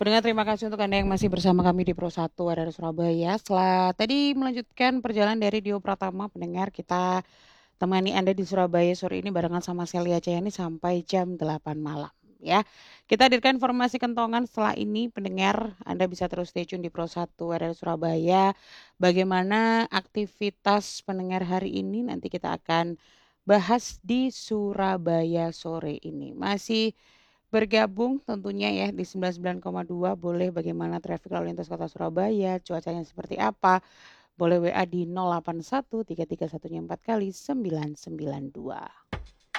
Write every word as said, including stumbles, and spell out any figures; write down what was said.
Pendengar, terima kasih untuk Anda yang masih bersama kami di Pro satu R R Surabaya. Setelah tadi melanjutkan perjalanan dari Dio Pratama, pendengar, kita temani Anda di Surabaya sore ini barengan sama Celia Cayani sampai jam delapan malam. Ya, kita hadirkan informasi kentongan setelah ini, pendengar, Anda bisa terus stay tune di Pro satu R R Surabaya. Bagaimana aktivitas pendengar hari ini nanti kita akan bahas di Surabaya sore ini. Masih bergabung tentunya ya di sembilan puluh sembilan koma dua, boleh bagaimana traffic lalu lintas kota Surabaya, cuacanya seperti apa, boleh W A di nol delapan satu tiga tiga satu empat kali sembilan sembilan dua.